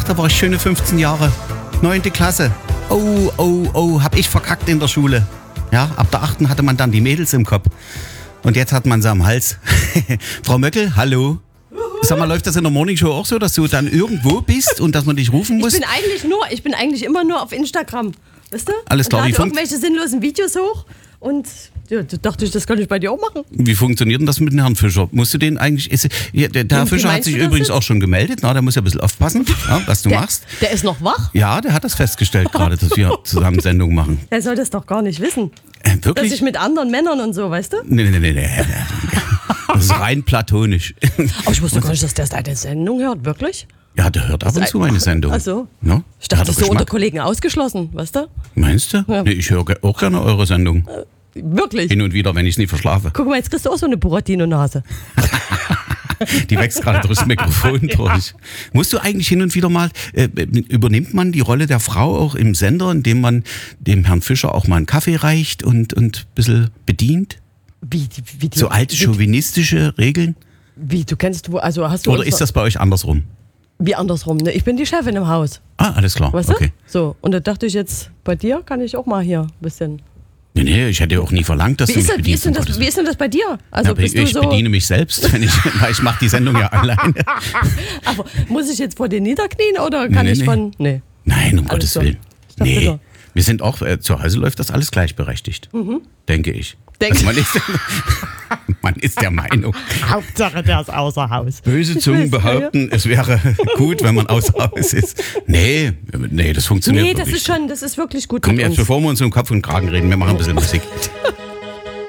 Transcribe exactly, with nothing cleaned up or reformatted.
da war ich schöne fünfzehn Jahre. Neunte Klasse. Oh, oh, oh, hab ich verkackt in der Schule. Ja, ab der achten hatte man dann die Mädels im Kopf. Und jetzt hat man sie am Hals. Frau Möckel, hallo. Sag mal, läuft das in der Morningshow auch so, dass du dann irgendwo bist und dass man dich rufen muss? Ich bin eigentlich nur, ich bin eigentlich immer nur auf Instagram. Weißt du? Alles klar. Und Wie lade funkt- irgendwelche sinnlosen Videos hoch. Und ja, da dachte ich, das kann ich bei dir auch machen. Wie funktioniert denn das mit dem Herrn Fischer? Musst du den eigentlich... Ist, ja, der der Herr Wie Fischer hat meinst sich du das übrigens jetzt? auch schon gemeldet. Na, der muss ja ein bisschen aufpassen, ja, was du Der, machst. der ist noch wach? Ja, der hat das festgestellt gerade, dass wir zusammen Sendung machen. Der soll das doch gar nicht wissen. Äh, Dass wirklich? ich mit anderen Männern und so, weißt du? Nee, nee, nee, nee. Das ist rein platonisch. Aber ich wusste gar nicht, dass der deine Sendung hört, wirklich? Ja, der hört ab und zu meine Sendung. Ach so. No? Ich Der dachte, hat das doch ist so unter Geschmack. Kollegen ausgeschlossen, weißt du? Meinst du? Ja. Nee, ich höre ge- auch gerne eure Sendung. Wirklich. Hin und wieder, wenn ich es nie verschlafe. Guck mal, jetzt kriegst du auch so eine Buratino-Nase. Die wächst gerade durchs Mikrofon durch. Musst du eigentlich hin und wieder mal, äh, übernimmt man die Rolle der Frau auch im Sender, indem man dem Herrn Fischer auch mal einen Kaffee reicht und, und ein bisschen bedient? Wie, wie, wie, So alte wie, chauvinistische Regeln? wie, du kennst, wo, also hast du Oder uns- ist das bei euch andersrum? Wie andersrum, ne? Ich bin die Chefin im Haus, Ah, alles klar. weißt Okay. du? So, und da dachte ich jetzt, bei dir kann ich auch mal hier ein bisschen... Nee, nee, ich hätte auch nie verlangt, dass Wie du ist, mich das, wie, ist denn bedienst. das, wie ist denn das bei dir? Also Ja, bist ich du so... bediene mich selbst, wenn ich, weil ich mache die Sendung ja alleine. Aber muss ich jetzt vor dir niederknien oder kann Nee, ich nee. von... Nee. Nein, um Alles Gottes so. Willen. Ich dachte Nee, so. wir sind auch, äh, zu Hause läuft das alles gleichberechtigt, denke ich. Denk- Also man, ist, man ist der Meinung. Hauptsache, der ist außer Haus. Böse Zungen weiß, behaupten, es wäre gut, wenn man außer Haus ist. Nee, nee, das funktioniert Nee, das wirklich. ist schon, das ist wirklich gut Komm mit jetzt, uns. bevor wir uns um Kopf und Kragen reden, wir machen ein bisschen Musik.